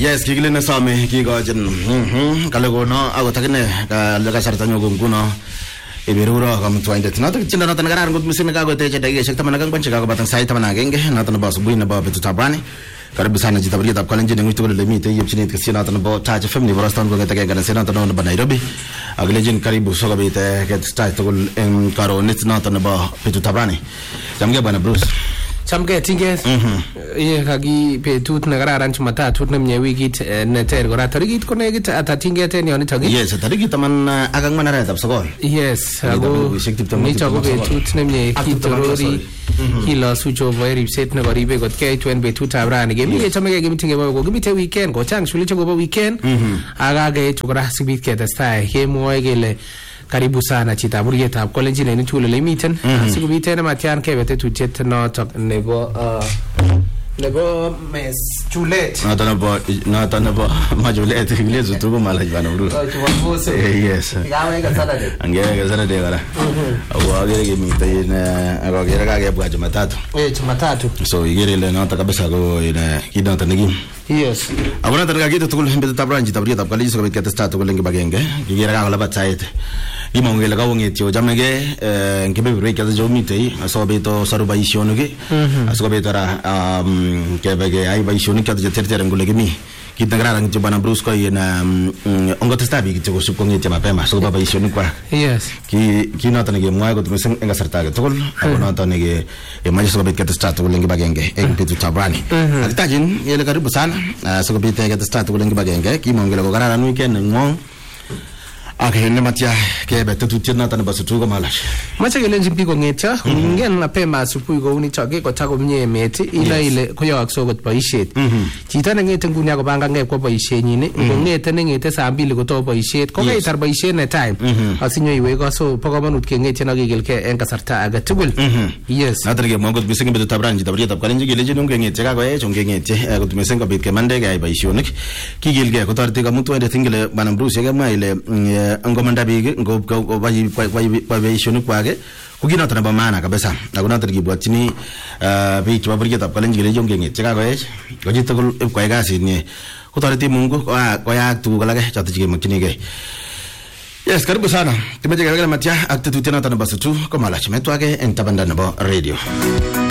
Yes, kikilin nasome kikochin kale kono akot akine kasarta nyo nguno ibiruro kamtwaindet notok chinda noton kararan kot mising kakoteche dakikaishek 10 chekakobatang sait 11 noton nebo asubuhi nebo betutab rani. Karibu sana jitabrietab Kalenjin eng tugul ole mitei yepchinet kasi noton nebo Taach FM nebo Roston kong'etege ganase noton nebo Nairobi. Agilenjin karibu sokobit ketestai tugul eng karonet noton nebo betutab rani. Chamgei bwana Bruce. Chamgei tinget. Ye kagi betut ne kararan Jumatatu nemye wikit neter kora tarikit ko nekit ata tinget en yon itoki. Yes, tarikit 14 arawetab sokol. Yes, ako nicho ko betut nemye kitorori kilosu Jehova ripset ne koribe kot keitu en betutab rani. Kemi kechomege kemi tinge ko kimite weekend ko chang shule choko weekend. Agage chukura sibit ketestai kemwoe kele karibu sana chita burietab Kalenjin en tugul ole miten sikobit en matian kebete tutiet notok nebo mes chulet noton nebo machulet kilezu tuko malaj bana bro. Yes gawe ka Saturday angeke Saturday kora awagere kimite agagere kakebwa Jumatatu Jumatatu so igere ile noton kabisa ko ine kidonto nekim. Yes abona tarikakito tugul betutab ranji tabrietab Kalenjin sikobit ketestai tugul eng kibagenge kigere kakolabat sait imongele kawongetyo chamege ngebeberwek chato mitei asobito saru boisionik asikobit ora kebege ai boisionik chato terter ngule kimi kit nekararan kityo bwana Bruce ko ina ongotestai biik kityo kosub kongetyo mapema sikoba boisionik kwa. Yes ki noton nekemwoe kot mising eng kasarta age tugul ako noton neke emache sikobit ketestai tugul eng kibagenge eng betutab rani. Akitajin yele karibu sana sikobit ketestai tugul eng kibagenge kimongele ko kararan weekend ngong. Okay, nematia kebe tetutiet noton nebo sutu ko malash. Mache kelenjin biik kongetyo ngingen mapema asubuhi kou nito kotakomie emet ile koyookse okot boisiet. Chito nengete nguni akopangangei kwa boisienyin ngongete nengete saa 2 kotou boisiet ko kaitar boisiet netai asinyo iweko so bo komonut kengetyo akikilgei eng kasarta age tugul. Yes. Noton kemwoe kot mising betutab rani tabrietab Kalenjin kelenjin ongengetyo kakoech ongengetyo kot mising kobit kemande keyai boisionik kikilgei kotoreti kamutwoindet ingele bwana Bruce yekemwa ile ngomanda biik ngo boisionik kwake ko kit noton nebo maana kabisa ako noton kibwotchini biik chebo burgetab Kalenjin kele ongenget chekakoech ko chi tugul ipkoyai kasit nye kotoreti Mungu koyaak tuguk alak choto chekemokyinigei. Yes, karibu sana. Timeche kelekele matya ak tetutiet noton nebo sutu ko malach metwake eng tabanda nebo radio.